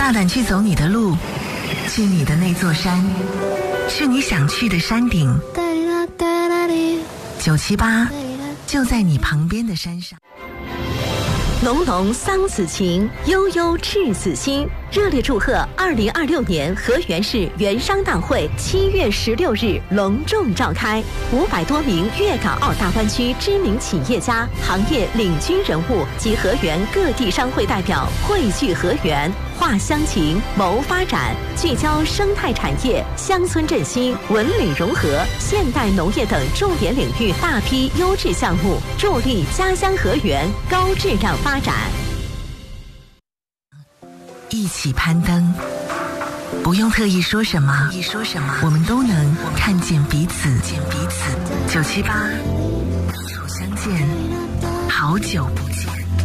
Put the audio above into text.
大胆去走你的路，去你的那座山，去你想去的山顶。978就在你旁边的山上。 浓浓桑梓情，悠悠赤子心。热烈祝贺2026年河源市原商大会7月16日隆重召开，500多名粤港澳大湾区知名企业家、行业领军人物及河源各地商会代表汇聚河源，话乡情，谋发展，聚焦生态产业、乡村振兴、文旅融合、现代农业等重点领域大批优质项目，助力家乡河源高质量发展。 一起攀登，不用特意说什么，我们都能看见彼此。978，初相见，好久不见。